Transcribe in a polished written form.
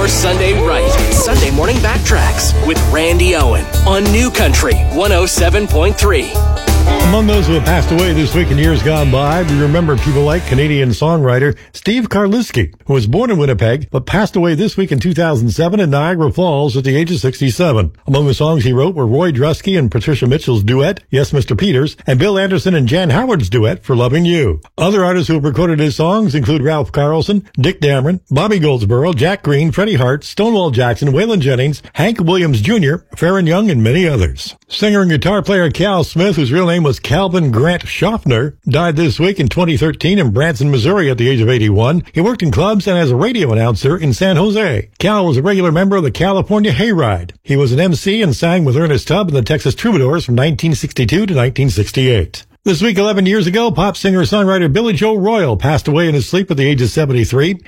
your Sunday right. Sunday Morning Backtracks with Randy Owen on New Country 107.3. Among those who have passed away this week in years gone by, we remember people like Canadian songwriter Steve Karlisky, who was born in Winnipeg, but passed away this week in 2007 in Niagara Falls at the age of 67. Among the songs he wrote were Roy Drusky and Patricia Mitchell's duet, Yes, Mr. Peters, and Bill Anderson and Jan Howard's duet, For Loving You. Other artists who have recorded his songs include Ralph Carlson, Dick Dameron, Bobby Goldsboro, Jack Green, Freddie Hart, Stonewall Jackson, Waylon Jennings, Hank Williams Jr., Farron Young, and many others. Singer and guitar player Cal Smith, whose real name was Calvin Grant Schaffner, died this week in 2013 in Branson, Missouri at the age of 81. He worked in clubs and as a radio announcer in San Jose. Cal was a regular member of the California Hayride. He was an MC and sang with Ernest Tubb and the Texas Troubadours from 1962 to 1968. This week, 11 years ago, pop singer-songwriter Billy Joe Royal passed away in his sleep at the age of 73.